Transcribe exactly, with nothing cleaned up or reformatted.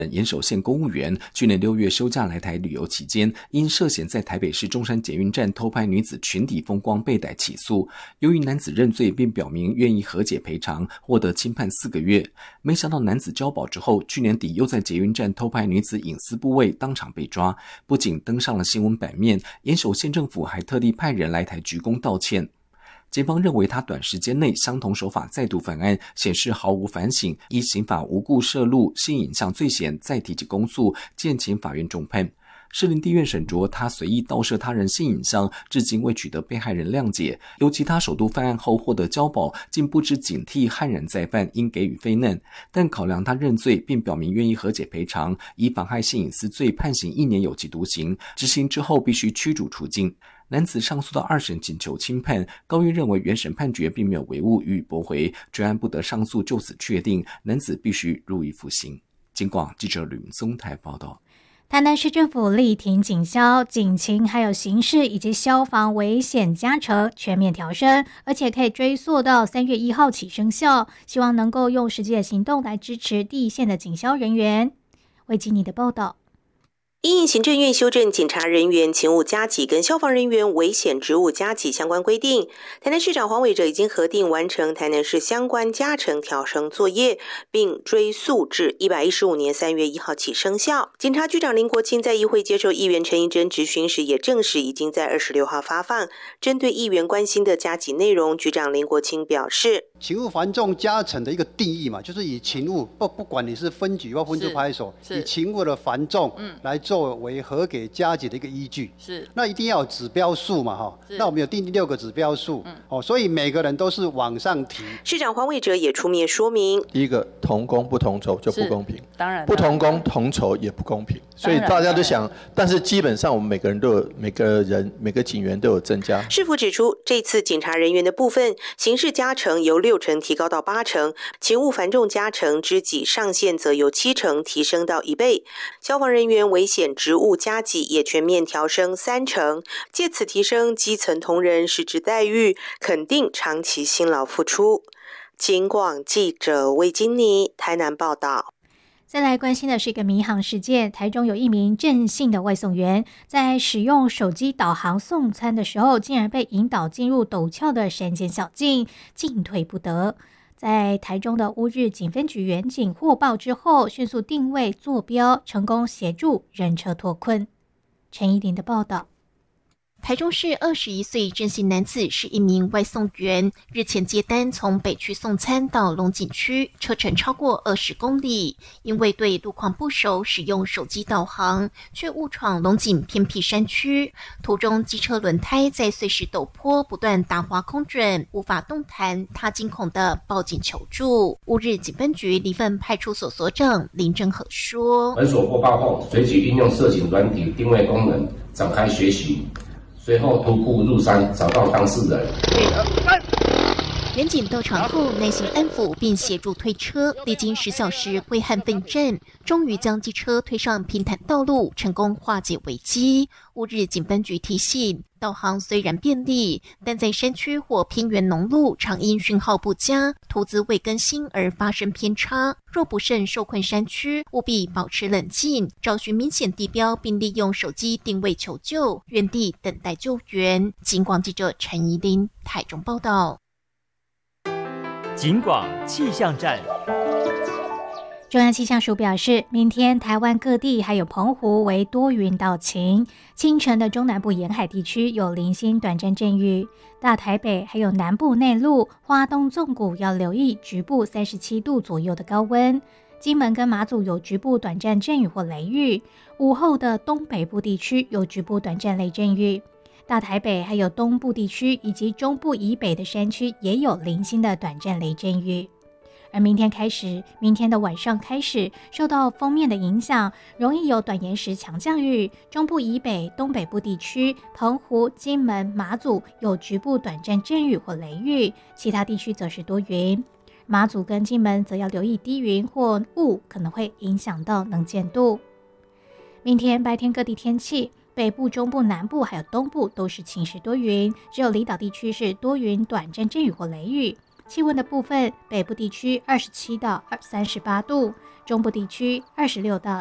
岩手县公务员去年六月休假来台旅游期间，因涉嫌在台北市中山捷运站偷拍女子裙底风光被逮起诉。由于男子认罪并表明愿意和解赔偿，获得轻判四个月。没想到男子交保之后，去年底又在捷运站偷拍女子隐私部位，当场被抓。不仅登上了新闻版面，岩手县政府还特地派人来台鞠躬道歉。检方认为他短时间内相同手法再度犯案，显示毫无反省，依刑法无故摄录性影像罪嫌再提起公诉，建请法院重判。士林地院审酌他随意盗摄他人性影像，至今未取得被害人谅解，尤其他首度犯案后获得交保，竟不知警惕悍然再犯，应给予非难。但考量他认罪并表明愿意和解赔偿，以妨害性隐私罪判刑一年有期徒刑，执行之后必须驱逐出境。男子上诉到二审请求轻判，高院认为原审判决并没有违误，予以驳回，专案不得上诉，就此确定男子必须入狱服刑。警广记者吕明松台报道。 台南市政府力挺警消、警情还有刑事以及消防危险加成全面调升，而且可以追溯到三月一号起生效，希望能够用实际的行动来支持第一线的警消人员。维吉尼的报道。 因应行政院修正警察人员勤务加给跟消防人员危险职务加给相关规定，台南市长黄伟哲已经核定完成台南市相关加成调升作业，并追溯至一百一十五年三月一号起生效。警察局长林国清在议会接受议员陈怡贞质询时也证实，已经在二十六号发放。针对议员关心的加给内容，局长林国清表示， 勤务繁重加成的一个定义嘛，就是以勤务不不管你是分局或分处派出所，以勤务的繁重来作为核给加给的一个依据。是，那一定要有指标数嘛，哈。那我们有定六个指标数，嗯，哦，所以每个人都是往上提。 市长黄伟哲也出面说明， 第一个同工不同酬就不公平， 当然， 不同工同酬也不公平，所以大家都想，但是基本上我们每个人都有，每个人每个警员都有增加。 市府指出，这次警察人员的部分，刑事加成由六成提高到八成，勤务繁重加成之给上限则由七成提升到一倍，消防人员危险职务加给也全面调升三成，借此提升基层同仁实质待遇，肯定长期辛劳付出。警广记者魏金妮台南报道。 再来关心的是一个迷航事件，台中有一名郑姓的外送员在使用手机导航送餐的时候，竟然被引导进入陡峭的山间小径，进退不得。在台中的乌日警分局员警获报之后，迅速定位坐标，成功协助人车脱困。陈怡玲的报道。 台中市二十一岁郑姓男子是一名外送员，日前接单从北区送餐到龙井区，车程超过二十公里，因为对路况不熟，使用手机导航，却误闯龙井偏僻山区，途中机车轮胎在碎石陡坡不断打滑空转，无法动弹，他惊恐地报警求助。乌日警分局离分派出所所长林正和说， 本所获报后，随即运用涉警软体定位功能展开学习，随后徒步入山，找到当事人。 员警到场后耐心安抚并协助推车，历经十小时挥汗奋战，终于将机车推上平坦道路，成功化解危机。乌日警分局提醒，导航虽然便利，但在山区或偏远农路常因讯号不佳、图资未更新而发生偏差。若不慎受困山区，务必保持冷静，找寻明显地标，并利用手机定位求救，原地等待救援。警广记者陈怡琳台中报道。 警广气象站。 中央气象署表示，明天台湾各地还有澎湖为多云到晴，清晨的中南部沿海地区有零星短暂阵雨，大台北还有南部内陆、花东纵谷要留意局部三十七度左右的高温。金门跟马祖有局部短暂阵雨或雷雨，午后的东北部地区有局部短暂雷阵雨。大台北还有东部地区以及中部以北的山区也有零星的短暂雷阵雨。而明天开始，明天的晚上开始，受到锋面的影响，容易有短延时强降雨。中部以北、东北部地区、澎湖、金门、马祖有局部短暂阵雨或雷雨，其他地区则是多云。马祖跟金门则要留意低云或雾可能会影响到能见度。明天白天各地天气，北部、中部、南部还有东部都是晴时多云，只有离岛地区是多云、短暂阵雨或雷雨。 气温的部分，北部地区二十七到三十八度，中部地区二十六到